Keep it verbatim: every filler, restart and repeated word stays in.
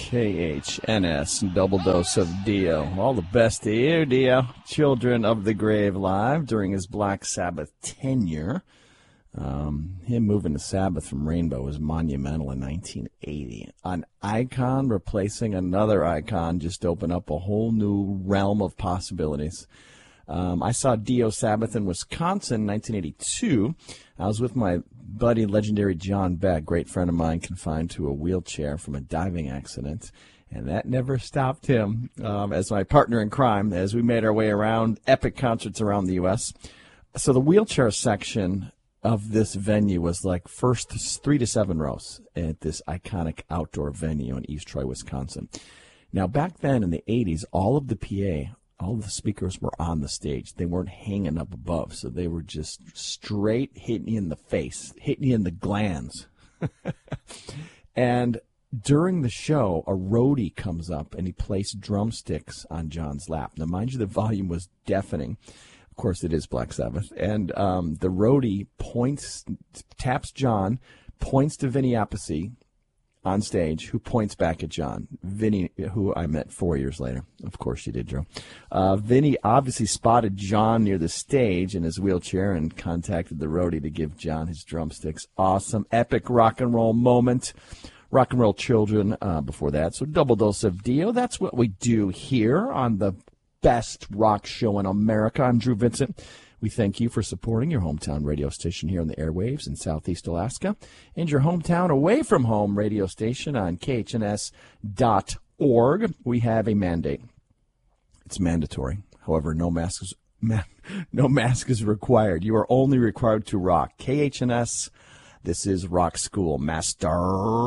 K H N S, double dose of Dio. All the best to you, Dio. Children of the Grave live during his Black Sabbath tenure. Um, him moving to Sabbath from Rainbow was monumental in nineteen eighty. An icon replacing another icon just opened up a whole new realm of possibilities. Um, I saw Dio Sabbath in Wisconsin in nineteen eighty-two. I was with my buddy, legendary John Beck, great friend of mine, confined to a wheelchair from a diving accident. And that never stopped him um, as my partner in crime as we made our way around epic concerts around the U S So the wheelchair section of this venue was like first three to seven rows at this iconic outdoor venue in East Troy, Wisconsin. Now, back then in the eighties, all of the P A, all of the speakers were on the stage. They weren't hanging up above, so they were just straight hitting you in the face, hitting you in the glands. And during the show, a roadie comes up and he placed drumsticks on John's lap. Now, mind you, the volume was deafening. Of course, it is Black Sabbath. And um, the roadie points, taps John, points to Vinny Appice on stage, who points back at John. Vinny, who I met four years later. Of course you did, Drew. Uh, Vinny obviously spotted John near the stage in his wheelchair and contacted the roadie to give John his drumsticks. Awesome, epic rock and roll moment. Rock and roll children uh, before that. So double dose of Dio. That's what we do here on the best rock show in America. I'm Drew Vincent. We thank you for supporting your hometown radio station here on the airwaves in Southeast Alaska and your hometown away from home radio station on K H N S dot org. We have a mandate. It's mandatory. However, no mask is, ma- no mask is required. You are only required to rock. K H N S, this is Rock School. Master.